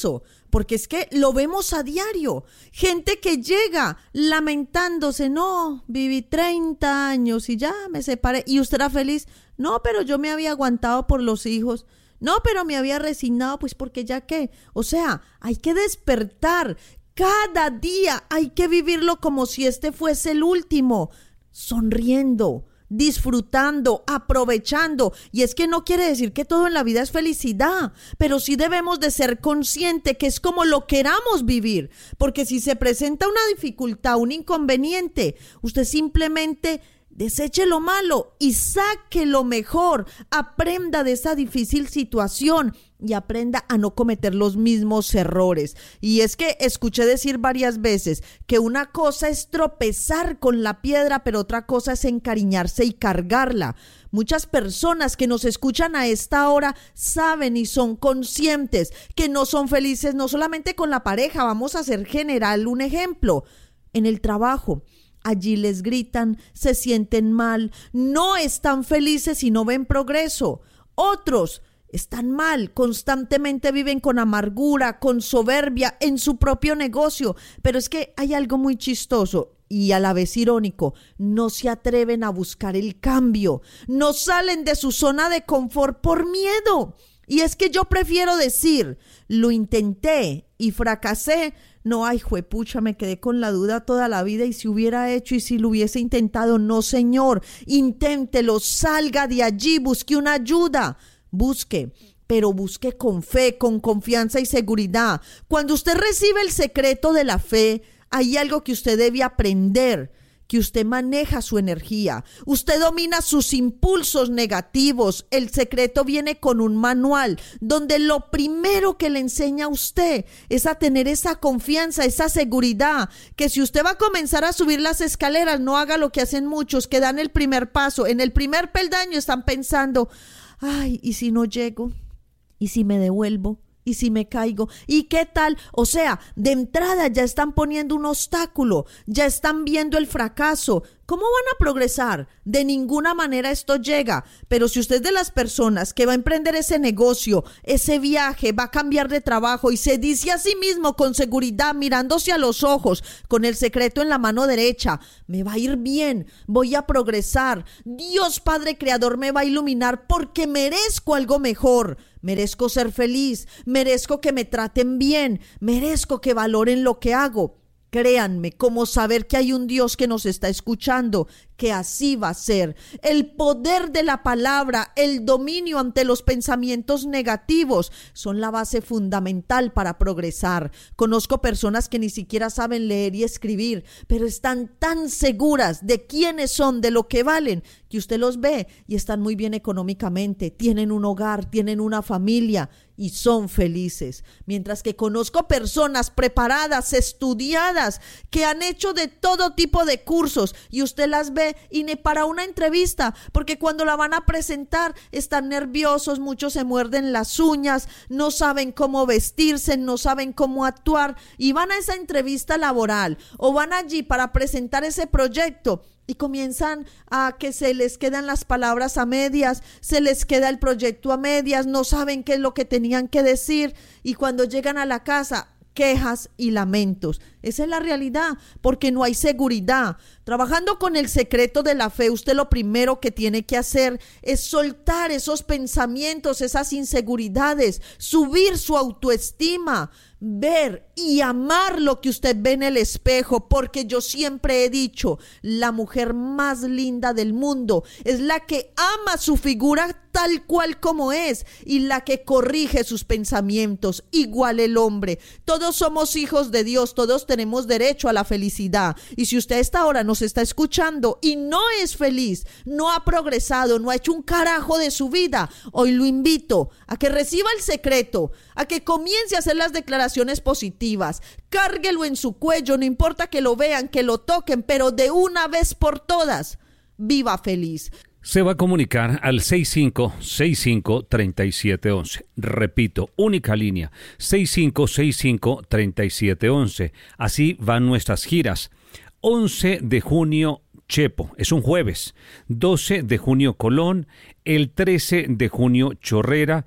porque es que lo vemos a diario. Gente que llega lamentándose, no, viví treinta años y ya me separé. ¿Y usted era feliz? No, pero yo me había aguantado por los hijos. No, pero me había resignado, pues porque ya qué. O sea, hay que despertar. Cada día hay que vivirlo como si este fuese el último. Sonriendo, disfrutando, aprovechando. Y es que no quiere decir que todo en la vida es felicidad, pero sí debemos de ser conscientes que es como lo queramos vivir, porque si se presenta una dificultad, un inconveniente, usted simplemente deseche lo malo y saque lo mejor, aprenda de esa difícil situación y aprenda a no cometer los mismos errores. Y es que escuché decir varias veces que una cosa es tropezar con la piedra, pero otra cosa es encariñarse y cargarla. Muchas personas que nos escuchan a esta hora saben y son conscientes que no son felices, no solamente con la pareja. Vamos a hacer general un ejemplo. En el trabajo, allí les gritan, se sienten mal, no están felices y no ven progreso. Otros están mal, constantemente viven con amargura, con soberbia en su propio negocio. Pero es que hay algo muy chistoso y a la vez irónico. No se atreven a buscar el cambio, no salen de su zona de confort por miedo. Y es que yo prefiero decir, lo intenté y fracasé. No, ay, juepucha, me quedé con la duda toda la vida y si hubiera hecho y si lo hubiese intentado. No, señor, inténtelo, salga de allí, busque una ayuda. Busque, pero busque con fe, con confianza y seguridad. Cuando usted recibe el secreto de la fe, hay algo que usted debe aprender, que usted maneja su energía, usted domina sus impulsos negativos. El secreto viene con un manual donde lo primero que le enseña a usted es a tener esa confianza, esa seguridad, que si usted va a comenzar a subir las escaleras, no haga lo que hacen muchos, que dan el primer paso. En el primer peldaño están pensando, ay, ¿y si no llego? ¿Y si me devuelvo? ¿Y si me caigo? ¿Y qué tal? O sea, de entrada ya están poniendo un obstáculo, ya están viendo el fracaso. ¿Cómo van a progresar? De ninguna manera esto llega. Pero si usted es de las personas que va a emprender ese negocio, ese viaje, va a cambiar de trabajo y se dice a sí mismo con seguridad, mirándose a los ojos, con el secreto en la mano derecha, me va a ir bien, voy a progresar, Dios Padre Creador me va a iluminar porque merezco algo mejor. Merezco ser feliz, merezco que me traten bien, merezco que valoren lo que hago. Créanme, como saber que hay un Dios que nos está escuchando, que así va a ser. El poder de la palabra, el dominio ante los pensamientos negativos son la base fundamental para progresar. Conozco personas que ni siquiera saben leer y escribir, pero están tan seguras de quiénes son, de lo que valen, que usted los ve y están muy bien económicamente, tienen un hogar, tienen una familia y son felices. Mientras que conozco personas preparadas, estudiadas, que han hecho de todo tipo de cursos y usted las ve y ni para una entrevista, porque cuando la van a presentar están nerviosos, muchos se muerden las uñas, no saben cómo vestirse, no saben cómo actuar y van a esa entrevista laboral o van allí para presentar ese proyecto y comienzan a que se les quedan las palabras a medias, se les queda el proyecto a medias, no saben qué es lo que tenían que decir y cuando llegan a la casa, quejas y lamentos. Esa es la realidad, porque no hay seguridad. Trabajando con el secreto de la fe, usted lo primero que tiene que hacer es soltar esos pensamientos, esas inseguridades, subir su autoestima, ver y amar lo que usted ve en el espejo, porque yo siempre he dicho, la mujer más linda del mundo es la que ama su figura tal cual como es y la que corrige sus pensamientos, igual el hombre. Todos somos hijos de Dios, todos tenemos derecho a la felicidad y si usted a esta hora nos está escuchando y no es feliz, no ha progresado, no ha hecho un carajo de su vida, hoy lo invito a que reciba el secreto, a que comience a hacer las declaraciones positivas, cárguelo en su cuello, no importa que lo vean, que lo toquen, pero de una vez por todas, viva feliz. Se va a comunicar al seis cinco seis cinco, tres siete uno uno. Repito, única línea, seis cinco seis cinco, tres siete uno uno. Así van nuestras giras. once de junio, Chepo, es un jueves. doce de junio, Colón. El trece de junio, Chorrera.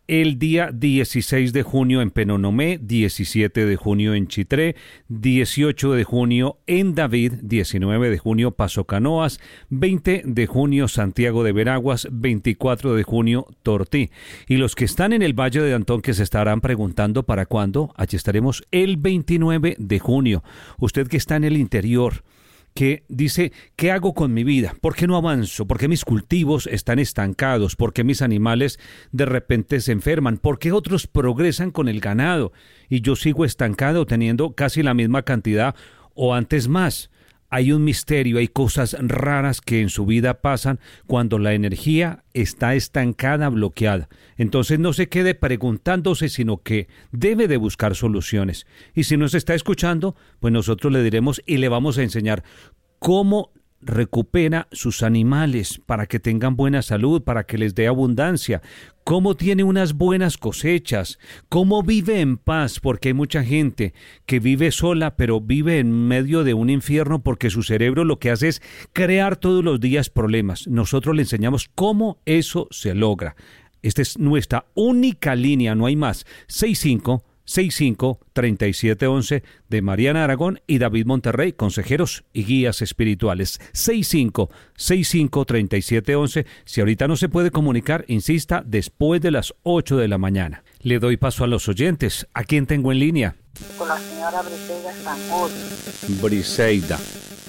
el día dieciséis de junio en Penonomé, diecisiete de junio en Chitré, dieciocho de junio en David, diecinueve de junio Paso Canoas, veinte de junio Santiago de Veraguas, veinticuatro de junio Tortí. Y los que están en el Valle de Antón, que se estarán preguntando para cuándo, allí estaremos el veintinueve de junio. Usted que está en el interior, que dice, ¿qué hago con mi vida? ¿Por qué no avanzo? ¿Por qué mis cultivos están estancados? ¿Por qué mis animales de repente se enferman? ¿Por qué otros progresan con el ganado y yo sigo estancado teniendo casi la misma cantidad o antes más? Hay un misterio, hay cosas raras que en su vida pasan cuando la energía está estancada, bloqueada. Entonces no se quede preguntándose, sino que debe de buscar soluciones. Y si nos está escuchando, pues nosotros le diremos y le vamos a enseñar cómo recupera sus animales para que tengan buena salud, para que les dé abundancia, cómo tiene unas buenas cosechas, cómo vive en paz, porque hay mucha gente que vive sola, pero vive en medio de un infierno porque su cerebro lo que hace es crear todos los días problemas. Nosotros le enseñamos cómo eso se logra. Esta es nuestra única línea, no hay más. seis cinco seis cinco, treinta y siete once de Mariana Aragón y David Monterrey, consejeros y guías espirituales. seis cinco seis cinco, treinta y siete once. Si ahorita no se puede comunicar, insista después de las ocho de la mañana. Le doy paso a los oyentes. ¿A quién tengo en línea? Con la señora Briseida Sanjur. Briseida.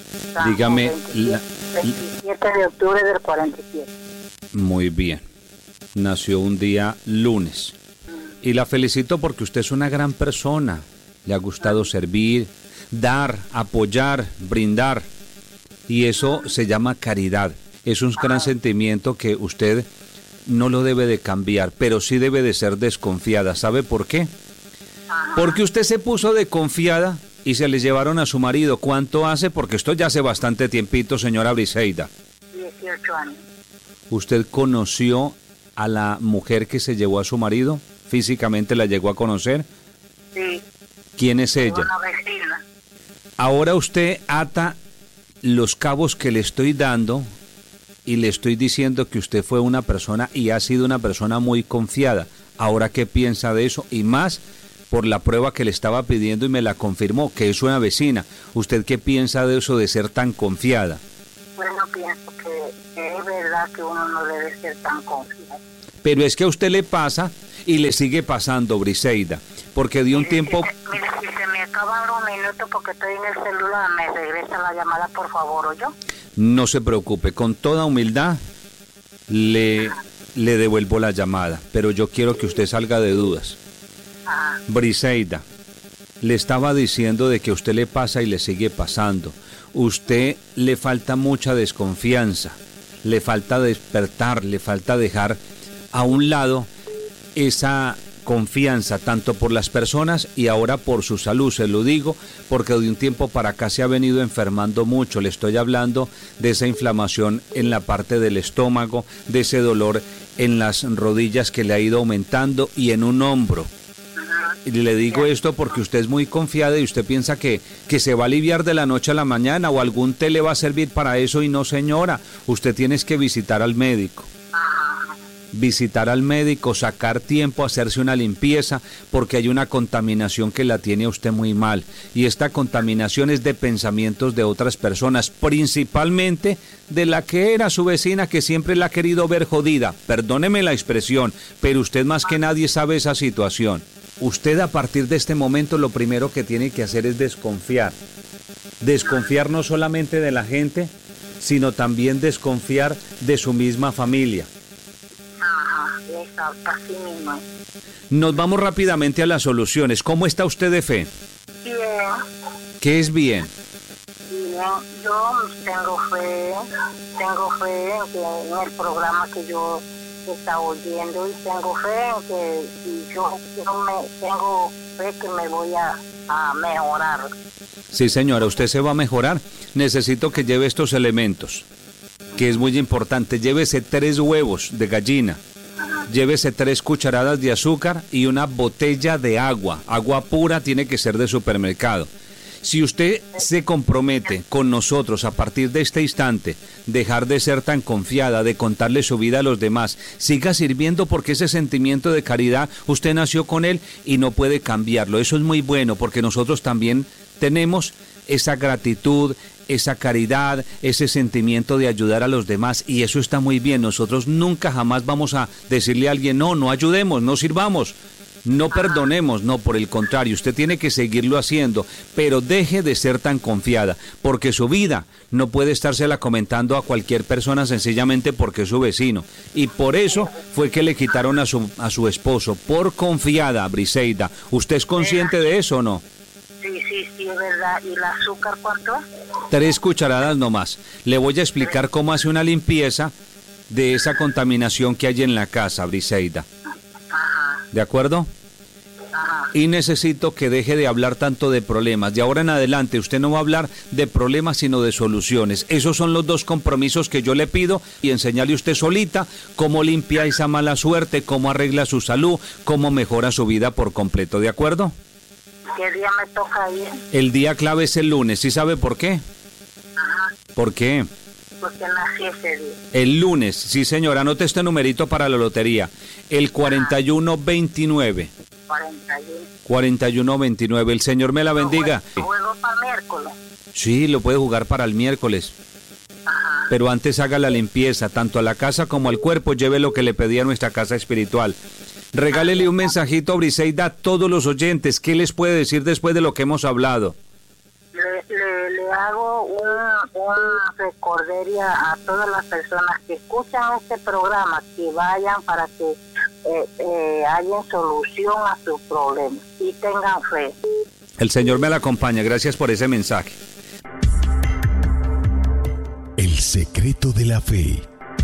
Dígame. La... veintisiete de octubre del cuarenta y siete. Muy bien. Nació un día lunes. Y la felicito porque usted es una gran persona. Le ha gustado servir, dar, apoyar, brindar. Y eso se llama caridad. Es un gran sentimiento que usted no lo debe de cambiar, pero sí debe de ser desconfiada. ¿Sabe por qué? Porque usted se puso de confiada y se le llevaron a su marido. ¿Cuánto hace? Porque esto ya hace bastante tiempito, señora Briseida. dieciocho años. ¿Usted conoció a la mujer que se llevó a su marido? ¿Físicamente la llegó a conocer? Sí. ¿Quién es ella? Una vecina. Ahora usted ata los cabos que le estoy dando y le estoy diciendo que usted fue una persona y ha sido una persona muy confiada. Ahora, ¿qué piensa de eso? Y más por la prueba que le estaba pidiendo y me la confirmó, que es una vecina. ¿Usted qué piensa de eso de ser tan confiada? Bueno, pienso que es verdad que uno no debe ser tan confiado. Pero es que a usted le pasa y le sigue pasando, Briseida, porque de un mire, tiempo... Si, mire, si se me acaban un minuto porque estoy en el celular, me regresa la llamada, por favor, ¿o yo? No se preocupe, con toda humildad le, le devuelvo la llamada, pero yo quiero que usted salga de dudas. Ajá. Briseida, le estaba diciendo de que a usted le pasa y le sigue pasando. Usted le falta mucha desconfianza, le falta despertar, le falta dejar a un lado esa confianza tanto por las personas y ahora por su salud. Se lo digo porque de un tiempo para acá se ha venido enfermando mucho. Le estoy hablando de esa inflamación en la parte del estómago, de ese dolor en las rodillas que le ha ido aumentando y en un hombro. Y le digo esto porque usted es muy confiada y usted piensa que, que se va a aliviar de la noche a la mañana o algún té le va a servir para eso, y no, señora. Usted tiene que visitar al médico. Visitar al médico, sacar tiempo, hacerse una limpieza, porque hay una contaminación que la tiene a usted muy mal, y esta contaminación es de pensamientos de otras personas, principalmente de la que era su vecina, que siempre la ha querido ver jodida. Perdóneme la expresión, pero usted más que nadie sabe esa situación. Usted a partir de este momento lo primero que tiene que hacer es desconfiar. Desconfiar no solamente de la gente, sino también desconfiar de su misma familia. Así mismo. Nos vamos rápidamente a las soluciones. ¿Cómo está usted de fe? Bien. ¿Qué es bien? Bien, yo tengo fe, tengo fe en, que, en el programa que yo estaba oyendo, y tengo fe en que si yo, yo me, tengo fe que me voy a, a mejorar. Sí, señora, usted se va a mejorar. Necesito que lleve estos elementos, que es muy importante. Llévese tres huevos de gallina. Llévese tres cucharadas de azúcar y una botella de agua. Agua pura, tiene que ser de supermercado. Si usted se compromete con nosotros a partir de este instante, dejar de ser tan confiada, de contarle su vida a los demás, siga sirviendo porque ese sentimiento de caridad, usted nació con él y no puede cambiarlo. Eso es muy bueno porque nosotros también tenemos esa gratitud, esa caridad, ese sentimiento de ayudar a los demás y eso está muy bien. Nosotros nunca jamás vamos a decirle a alguien, no, no ayudemos, no sirvamos. No perdonemos, no, por el contrario, usted tiene que seguirlo haciendo, pero deje de ser tan confiada, porque su vida no puede estársela comentando a cualquier persona sencillamente porque es su vecino. Y por eso fue que le quitaron a su, a su esposo, por confiada, Briseida. ¿Usted es consciente de eso o no? Sí, sí, sí, es verdad. ¿Y el azúcar cuánto? Tres cucharadas nomás. Le voy a explicar cómo hace una limpieza de esa contaminación que hay en la casa, Briseida. ¿De acuerdo? Ajá. Y necesito que deje de hablar tanto de problemas. De ahora en adelante usted no va a hablar de problemas sino de soluciones. Esos son los dos compromisos que yo le pido y enseñarle usted solita cómo limpia esa mala suerte, cómo arregla su salud, cómo mejora su vida por completo. ¿De acuerdo? ¿Qué día me toca ir? El día clave es el lunes. ¿Sí sabe por qué? Ajá. ¿Por qué? Porque nací ese día. El lunes, sí señora, anote este numerito para la lotería, el cuarenta y uno veintinueve. cuarenta y uno veintinueve, el Señor me la bendiga. ¿Juego para miércoles? Sí, lo puede jugar para el miércoles. Ajá. Pero antes haga la limpieza, tanto a la casa como al cuerpo, lleve lo que le pedía a nuestra casa espiritual. Regálele un mensajito a Briseida a todos los oyentes, ¿qué les puede decir después de lo que hemos hablado? Le, le, le hago un, un recordería a todas las personas que escuchan este programa, que vayan para que eh, eh, hayan solución a sus problemas y tengan fe. El Señor me la acompaña, gracias por ese mensaje. El secreto de la fe.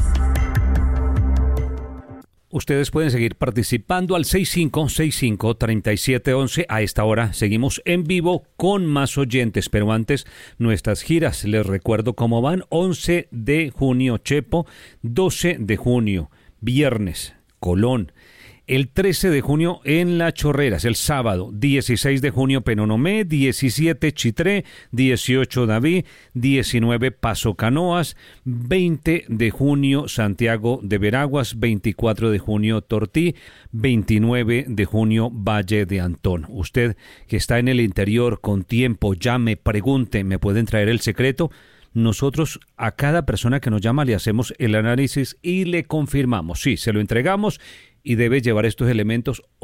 Ustedes pueden seguir participando al seis cinco seis cinco, tres siete uno uno. A esta hora seguimos en vivo con más oyentes, pero antes nuestras giras. Les recuerdo cómo van. once de junio Chepo, doce de junio Viernes Colón, el trece de junio en Las Chorreras, el sábado, dieciséis de junio Penonomé, diecisiete Chitré, dieciocho David, diecinueve Paso Canoas, veinte de junio Santiago de Veraguas, veinticuatro de junio Tortí, veintinueve de junio Valle de Antón. Usted que está en el interior con tiempo, llame, pregunte, ¿me pueden traer el secreto? Nosotros a cada persona que nos llama le hacemos el análisis y le confirmamos. Sí, se lo entregamos y debe llevar estos elementos